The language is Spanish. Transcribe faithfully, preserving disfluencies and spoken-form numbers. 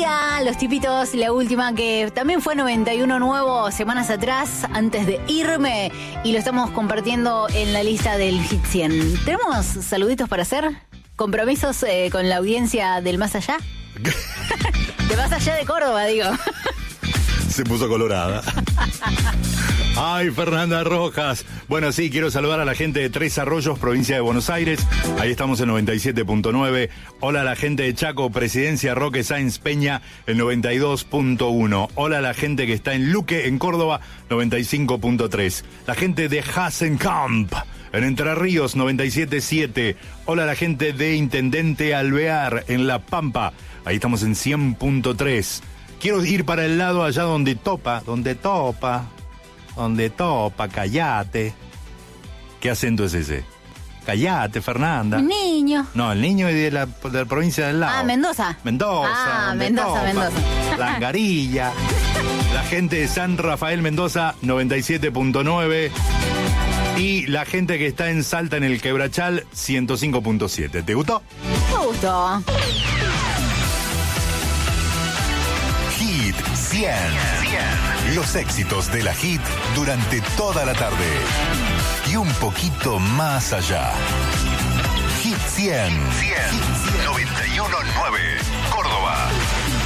día, los tipitos, la última que también fue noventa y uno nuevo semanas atrás, antes de irme, y lo estamos compartiendo en la lista del Hit cien. ¿Tenemos saluditos para hacer? ¿Compromisos eh, con la audiencia del más allá? De más allá de Córdoba, digo. Se puso colorada. Ay, Fernanda Rojas. Bueno, sí, quiero saludar a la gente de Tres Arroyos, provincia de Buenos Aires. Ahí estamos en noventa y siete punto nueve. Hola a la gente de Chaco, Presidencia Roque Sáenz Peña, el noventa y dos punto uno. Hola a la gente que está en Luque, en Córdoba, noventa y cinco punto tres. La gente de Hasenkamp, en Entre Ríos, noventa y siete punto siete. Hola a la gente de Intendente Alvear, en La Pampa. Ahí estamos en cien punto tres. Quiero ir para el lado allá donde topa, donde topa, donde topa, callate. ¿Qué acento es ese? Callate, Fernanda. Niño. No, el niño es de la, de la provincia del lado. Ah, Mendoza. Mendoza. Ah, donde Mendoza, topa. Mendoza. Langarilla. La gente de San Rafael Mendoza, noventa y siete punto nueve. Y la gente que está en Salta, en el Quebrachal, ciento cinco punto siete. ¿Te gustó? Me gustó. Hit cien. Los éxitos de la Hit durante toda la tarde. Y un poquito más allá. Hit cien. noventa y uno punto nueve. Córdoba.